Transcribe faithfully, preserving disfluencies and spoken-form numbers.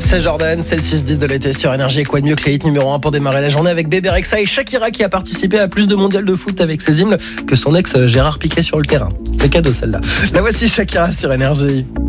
c'est Jordan, c'est le six dix de l'été sur Énergie. Et quoi de mieux que les hits numéro un pour démarrer la journée avec Bébé Rexha et Shakira qui a participé à plus de mondial de foot avec ses hymnes que son ex Gérard Piqué sur le terrain. C'est cadeau celle-là. La voici Shakira sur Énergie.